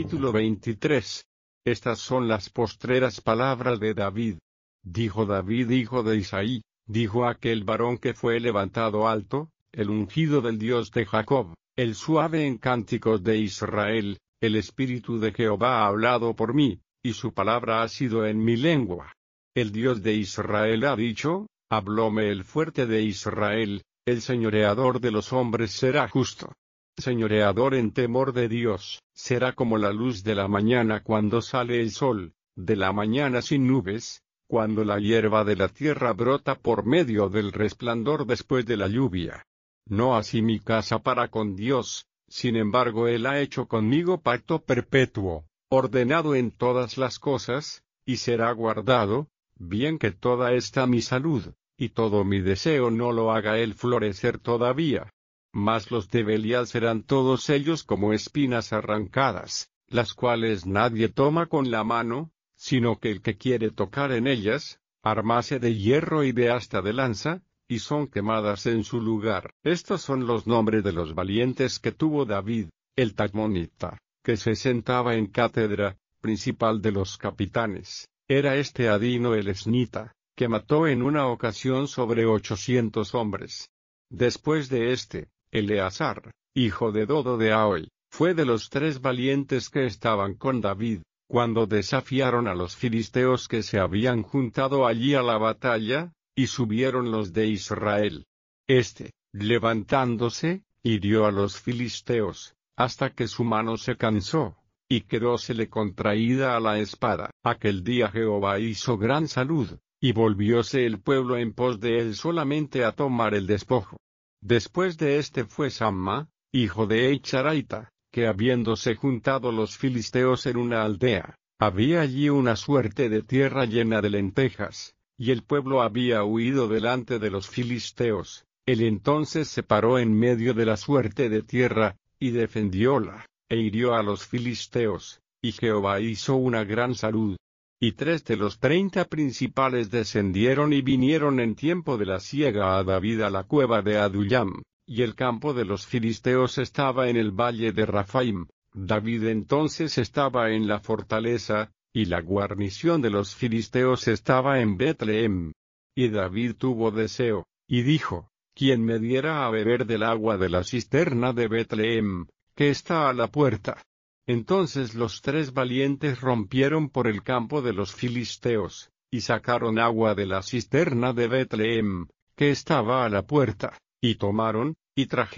Capítulo 23. Estas son las postreras palabras de David. Dijo David, hijo de Isaí, dijo aquel varón que fue levantado alto, el ungido del Dios de Jacob, el suave en cánticos de Israel, el Espíritu de Jehová ha hablado por mí, y su palabra ha sido en mi lengua. El Dios de Israel ha dicho, hablóme el fuerte de Israel, el señoreador de los hombres será justo. Señoreador en temor de Dios, será como la luz de la mañana cuando sale el sol, de la mañana sin nubes, cuando la hierba de la tierra brota por medio del resplandor después de la lluvia. No así mi casa para con Dios, sin embargo Él ha hecho conmigo pacto perpetuo, ordenado en todas las cosas, y será guardado, bien que toda esta mi salud, y todo mi deseo no lo haga Él florecer todavía. Mas los de Belial serán todos ellos como espinas arrancadas, las cuales nadie toma con la mano, sino que el que quiere tocar en ellas, armase de hierro y de asta de lanza, y son quemadas en su lugar. Estos son los nombres de los valientes que tuvo David, el Tachmonita, que se sentaba en cátedra, principal de los capitanes. Era este Adino el Esnita, que mató en una ocasión sobre 800 hombres. Después de este, Eleazar, hijo de Dodo de Ahoy, fue de los 3 valientes que estaban con David, cuando desafiaron a los filisteos que se habían juntado allí a la batalla, y subieron los de Israel. Este, levantándose, hirió a los filisteos, hasta que su mano se cansó, y quedósele contraída a la espada. Aquel día Jehová hizo gran salud, y volvióse el pueblo en pos de él solamente a tomar el despojo. Después de este fue Samma, hijo de Eicharaita, que habiéndose juntado los filisteos en una aldea, había allí una suerte de tierra llena de lentejas, y el pueblo había huido delante de los filisteos. Él entonces se paró en medio de la suerte de tierra, y defendióla, e hirió a los filisteos, y Jehová hizo una gran salud. Y 3 de los 30 principales descendieron y vinieron en tiempo de la siega a David a la cueva de Adullam, y el campo de los filisteos estaba en el valle de Rafaim. David entonces estaba en la fortaleza, y la guarnición de los filisteos estaba en Betlehem. Y David tuvo deseo, y dijo, ¿quién me diera a beber del agua de la cisterna de Betlehem, que está a la puerta? Entonces los 3 valientes rompieron por el campo de los filisteos, y sacaron agua de la cisterna de Betlehem, que estaba a la puerta, y tomaron, y trajeron